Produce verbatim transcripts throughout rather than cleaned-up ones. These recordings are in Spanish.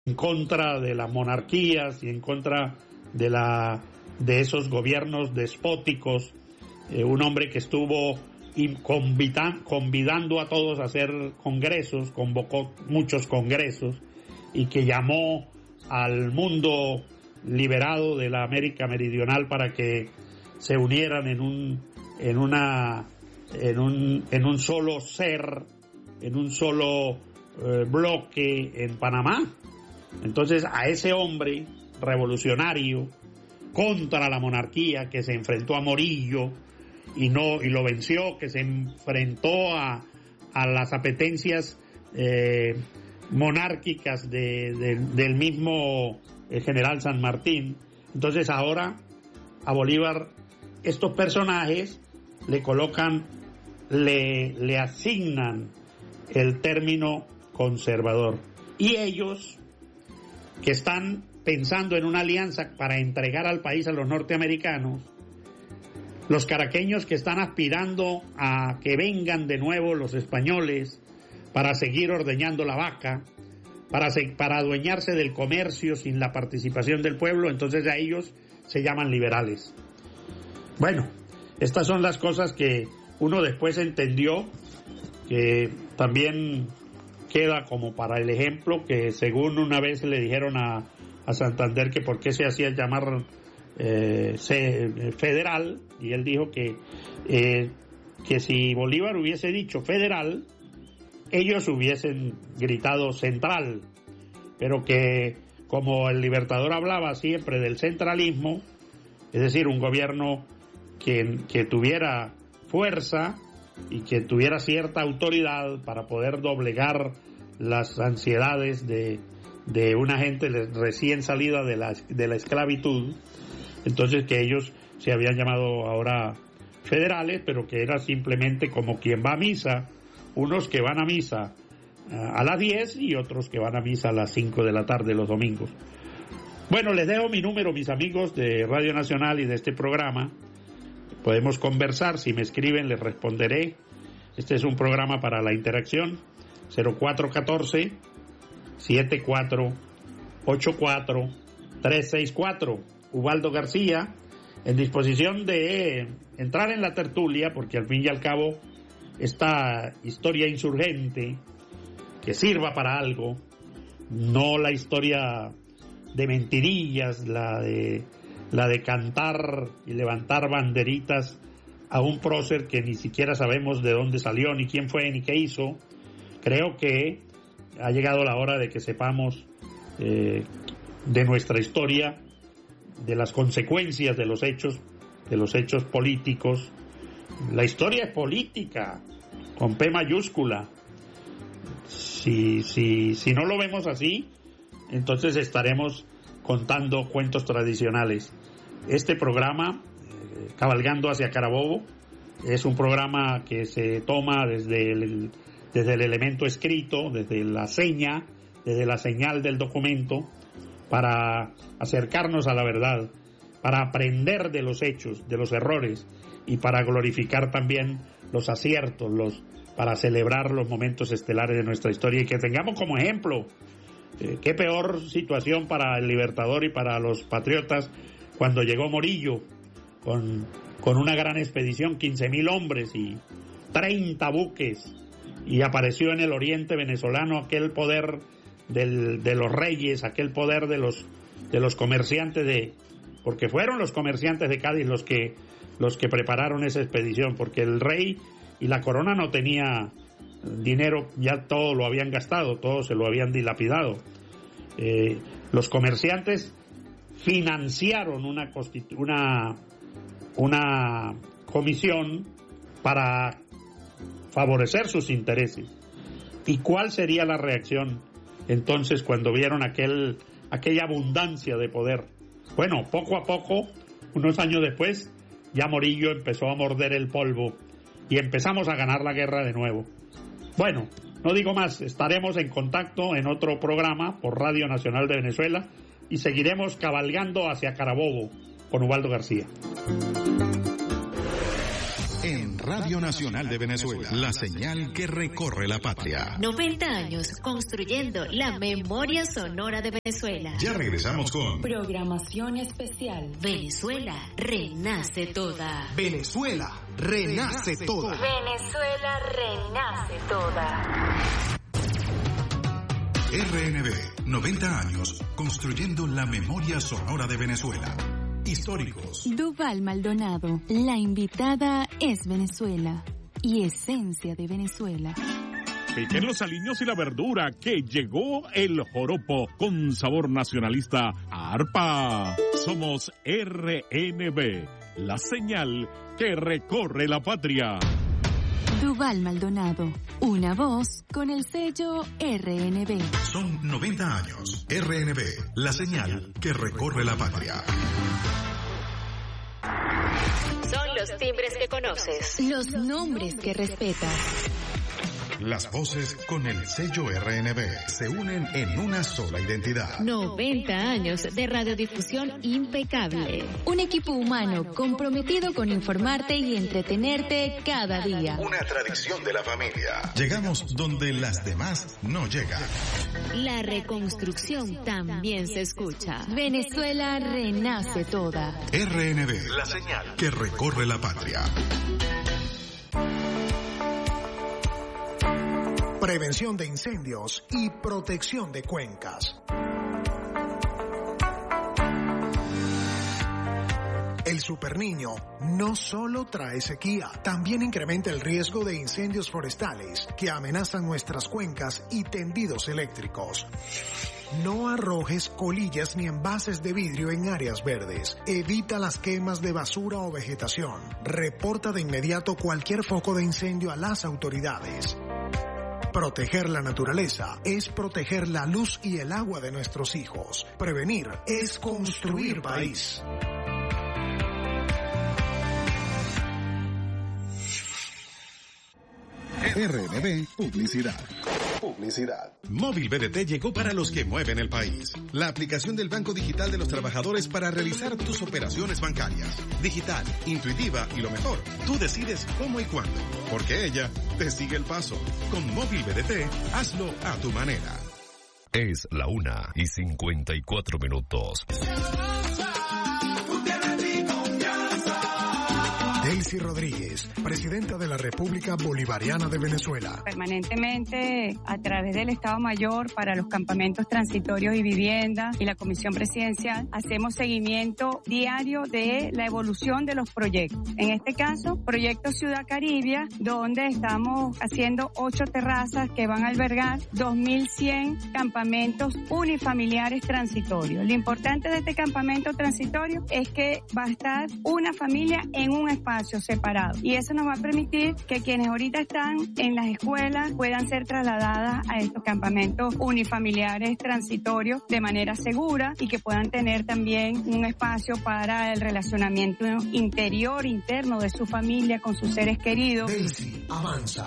en contra de las monarquías y en contra de la de esos gobiernos despóticos, eh, un hombre que estuvo convita, convidando a todos a hacer congresos, convocó muchos congresos y que llamó al mundo liberado de la América Meridional para que se unieran en un en una en un en un solo ser, en un solo eh, bloque en Panamá. Entonces a ese hombre revolucionario contra la monarquía, que se enfrentó a Morillo y no y lo venció, que se enfrentó a, a las apetencias eh, monárquicas de, de, del mismo eh, general San Martín. Entonces ahora a Bolívar estos personajes le colocan, le, le asignan el término conservador, y ellos que están pensando en una alianza para entregar al país a los norteamericanos, los caraqueños que están aspirando a que vengan de nuevo los españoles para seguir ordeñando la vaca, para, para adueñarse del comercio sin la participación del pueblo, entonces a ellos se llaman liberales. Bueno, estas son las cosas que uno después entendió, que también queda como para el ejemplo, que según una vez le dijeron a, a Santander que por qué se hacía llamar eh, se, federal, y él dijo que, eh, que si Bolívar hubiese dicho federal, ellos hubiesen gritado central, pero que como el Libertador hablaba siempre del centralismo, es decir, un gobierno que, que tuviera fuerza y que tuviera cierta autoridad para poder doblegar las ansiedades de, de una gente recién salida de la, de la esclavitud, entonces que ellos se habían llamado ahora federales, pero que era simplemente como quien va a misa, unos que van a misa a las diez y otros que van a misa a las cinco de la tarde los domingos. Bueno, les dejo mi número, mis amigos de Radio Nacional y de este programa. Podemos conversar, si me escriben les responderé. Este es un programa para la interacción. Cero cuatro uno cuatro, siete cuatro ocho cuatro, tres seis cuatro. Ubaldo García, en disposición de entrar en la tertulia, porque al fin y al cabo esta historia insurgente que sirva para algo, no la historia de mentirillas, la de la de cantar y levantar banderitas a un prócer que ni siquiera sabemos de dónde salió, ni quién fue, ni qué hizo. Creo que ha llegado la hora de que sepamos eh, de nuestra historia, de las consecuencias de los hechos, de los hechos políticos. La historia es política, con P mayúscula. Si, si, si no lo vemos así, entonces estaremos contando cuentos tradicionales. Este programa, eh, Cabalgando hacia Carabobo, es un programa que se toma desde el, desde el elemento escrito, desde la seña, desde la señal del documento, para acercarnos a la verdad, para aprender de los hechos, de los errores, y para glorificar también los aciertos, los, para celebrar los momentos estelares de nuestra historia y que tengamos como ejemplo. Eh, qué peor situación para el Libertador y para los patriotas cuando llegó Morillo con, con una gran expedición, quince mil hombres y treinta buques, y apareció en el oriente venezolano aquel poder del, de los reyes, aquel poder de los, de los comerciantes de, porque fueron los comerciantes de Cádiz los que, los que prepararon esa expedición, porque el rey y la corona no tenía dinero, ya todo lo habían gastado, todo se lo habían dilapidado. Eh, los comerciantes financiaron una, constitu- una, una comisión para favorecer sus intereses. ¿Y cuál sería la reacción entonces cuando vieron aquel, aquella abundancia de poder? Bueno, poco a poco, unos años después, ya Morillo empezó a morder el polvo y empezamos a ganar la guerra de nuevo. Bueno, no digo más, estaremos en contacto en otro programa por Radio Nacional de Venezuela y seguiremos cabalgando hacia Carabobo con Ubaldo García. En Radio Nacional de Venezuela, la señal que recorre la patria. noventa años construyendo la memoria sonora de Venezuela. Ya regresamos con programación especial. Venezuela renace toda. Venezuela renace toda. Venezuela renace toda. R N B, noventa años construyendo la memoria sonora de Venezuela. Históricos. Duval Maldonado, la invitada es Venezuela y esencia de Venezuela. Piquen los aliños y la verdura, que llegó el joropo con sabor nacionalista a arpa. Somos R N B, la señal que recorre la patria. Duval Maldonado, una voz con el sello R N B. Son noventa años. R N B, la señal que recorre la patria. Son los timbres que conoces, los nombres que respetas. Las voces con el sello R N B se unen en una sola identidad. noventa años de radiodifusión impecable. Un equipo humano comprometido con informarte y entretenerte cada día. Una tradición de la familia. Llegamos donde las demás no llegan. La reconstrucción también se escucha. Venezuela renace toda. R N B, la señal que recorre la patria. Prevención de incendios y protección de cuencas. El Superniño no solo trae sequía, también incrementa el riesgo de incendios forestales que amenazan nuestras cuencas y tendidos eléctricos. No arrojes colillas ni envases de vidrio en áreas verdes. Evita las quemas de basura o vegetación. Reporta de inmediato cualquier foco de incendio a las autoridades. Proteger la naturaleza es proteger la luz y el agua de nuestros hijos. Prevenir es construir país. R N B Publicidad. Publicidad. Móvil B D T llegó para los que mueven el país. La aplicación del Banco Digital de los Trabajadores para realizar tus operaciones bancarias. Digital, intuitiva y lo mejor, tú decides cómo y cuándo, porque ella te sigue el paso. Con Móvil B D T, hazlo a tu manera. Es la una y cincuenta y cuatro minutos. Delcy Rodríguez, presidenta de la República Bolivariana de Venezuela. Permanentemente, a través del Estado Mayor para los campamentos transitorios y vivienda y la Comisión Presidencial, hacemos seguimiento diario de la evolución de los proyectos. En este caso, Proyecto Ciudad Caribia, donde estamos haciendo ocho terrazas que van a albergar dos mil cien campamentos unifamiliares transitorios. Lo importante de este campamento transitorio es que va a estar una familia en un espacio separado y eso nos va a permitir que quienes ahorita están en las escuelas puedan ser trasladadas a estos campamentos unifamiliares transitorios de manera segura y que puedan tener también un espacio para el relacionamiento interior, interno de su familia con sus seres queridos. Delcy avanza.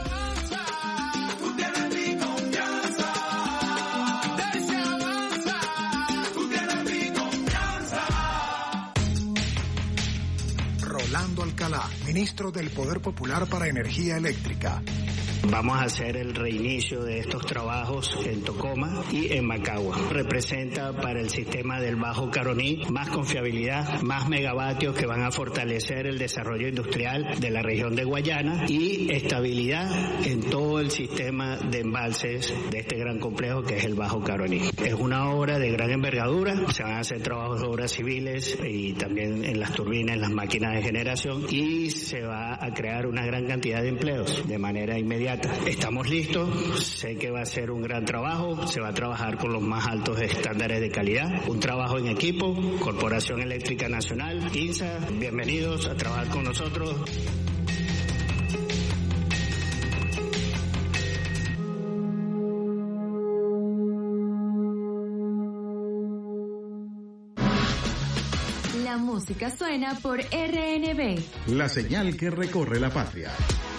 Rolando Alcalá, ministro del Poder Popular para Energía Eléctrica. Vamos a hacer el reinicio de estos trabajos en Tocoma y en Macagua. Representa para el sistema del Bajo Caroní más confiabilidad, más megavatios que van a fortalecer el desarrollo industrial de la región de Guayana y estabilidad en todo el sistema de embalses de este gran complejo que es el Bajo Caroní. Es una obra de gran envergadura, se van a hacer trabajos de obras civiles y también en las turbinas, en las máquinas de generación y se va a crear una gran cantidad de empleos de manera inmediata. Estamos listos, sé que va a ser un gran trabajo, se va a trabajar con los más altos estándares de calidad, un trabajo en equipo, Corporación Eléctrica Nacional, INSA, bienvenidos a trabajar con nosotros. La música suena por R N B. La señal que recorre la patria.